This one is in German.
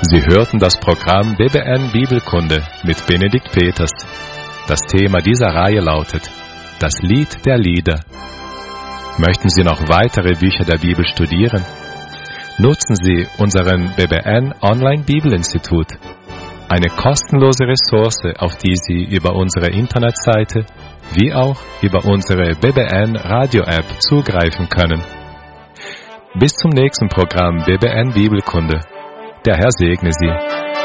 Sie hörten das Programm BBN Bibelkunde mit Benedikt Peters. Das Thema dieser Reihe lautet Das Lied der Lieder. Möchten Sie noch weitere Bücher der Bibel studieren? Nutzen Sie unseren BBN Online Bibelinstitut, eine kostenlose Ressource, auf die Sie über unsere Internetseite wie auch über unsere BBN Radio App zugreifen können. Bis zum nächsten Programm BBN Bibelkunde. Der Herr segne Sie.